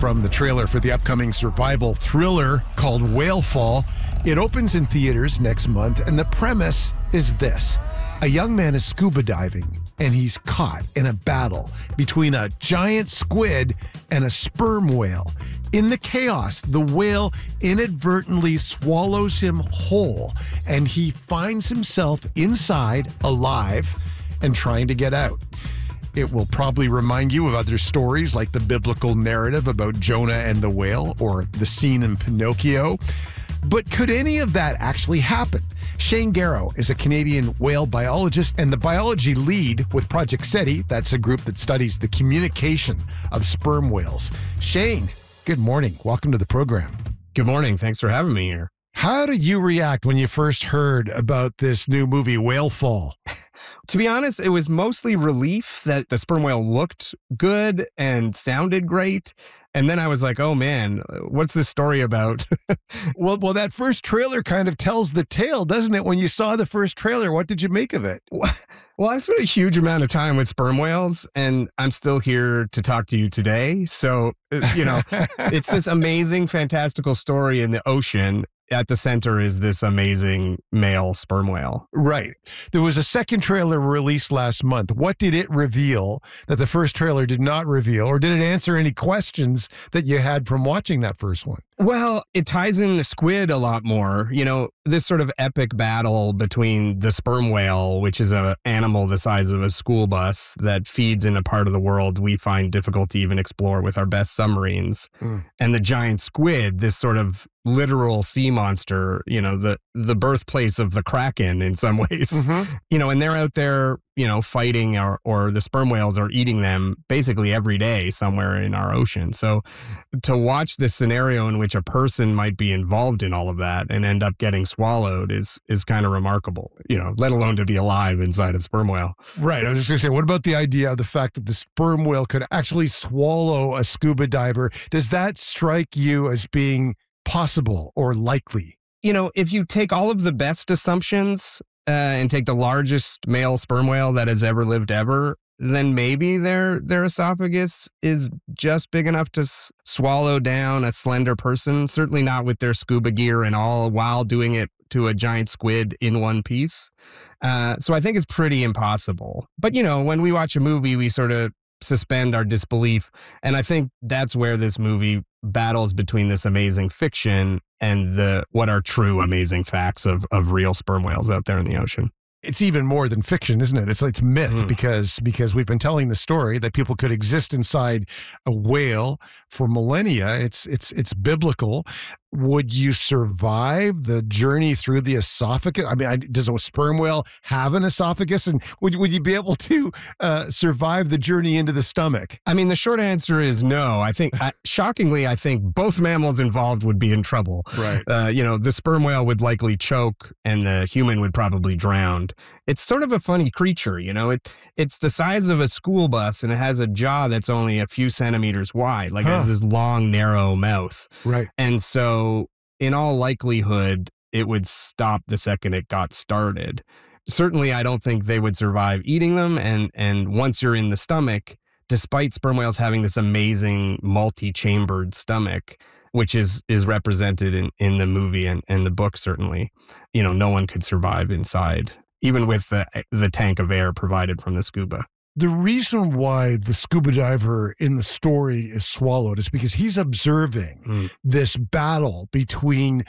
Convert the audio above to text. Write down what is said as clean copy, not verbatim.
from the trailer for the upcoming survival thriller called Whale Fall. It opens in theaters next month, and the premise is this. A young man is scuba diving, and he's caught in a battle between a giant squid and a sperm whale. In the chaos, the whale inadvertently swallows him whole, and he finds himself inside, alive, and trying to get out. It will probably remind you of other stories like the biblical narrative about Jonah and the whale, or the scene in Pinocchio. But could any of that actually happen? Shane Garrow is a Canadian whale biologist and the biology lead with Project SETI. That's a group that studies the communication of sperm whales. Shane, good morning. Welcome to the program. Good morning. Thanks for having me here. How did you react when you first heard about this new movie, Whale Fall? To be honest, it was mostly relief that the sperm whale looked good and sounded great. And then I was like, oh man, what's this story about? Well, that first trailer kind of tells the tale, doesn't it? When you saw the first trailer, what did you make of it? Well, I spent a huge amount of time with sperm whales, and I'm still here to talk to you today. So, it's this amazing, fantastical story in the ocean. At the center is this amazing male sperm whale. Right. There was a second trailer released last month. What did it reveal that the first trailer did not reveal, or did it answer any questions that you had from watching that first one? Well, it ties in the squid a lot more. This sort of epic battle between the sperm whale, which is an animal the size of a school bus that feeds in a part of the world we find difficult to even explore with our best submarines, and the giant squid, this sort of literal sea monster, the birthplace of the Kraken in some ways, and they're out there, fighting or the sperm whales are eating them basically every day somewhere in our ocean. So to watch this scenario in which a person might be involved in all of that and end up getting swallowed is kind of remarkable, let alone to be alive inside a sperm whale. Right. I was just going to say, what about the idea of the fact that the sperm whale could actually swallow a scuba diver? Does that strike you as being possible or likely? If you take all of the best assumptions and take the largest male sperm whale that has ever lived ever, then maybe their esophagus is just big enough to swallow down a slender person, certainly not with their scuba gear and all, while doing it to a giant squid in one piece. So I think it's pretty impossible. But, when we watch a movie, we sort of suspend our disbelief. And I think that's where this movie battles between this amazing fiction and what are true amazing facts of real sperm whales out there in the ocean. It's even more than fiction, isn't it? It's myth because we've been telling the story that people could exist inside a whale for millennia. It's biblical. Would you survive the journey through the esophagus? I mean, does a sperm whale have an esophagus? And would you be able to survive the journey into the stomach? I mean, the short answer is no. I think, shockingly, I think both mammals involved would be in trouble. Right. The sperm whale would likely choke and the human would probably drown. It's sort of a funny creature, it's the size of a school bus and it has a jaw that's only a few centimeters wide, it has this long, narrow mouth. Right. And so in all likelihood, it would stop the second it got started. Certainly, I don't think they would survive eating them. And once you're in the stomach, despite sperm whales having this amazing multi-chambered stomach, which is represented in the movie and the book, certainly, no one could survive inside, even with the tank of air provided from the scuba. The reason why the scuba diver in the story is swallowed is because he's observing this battle between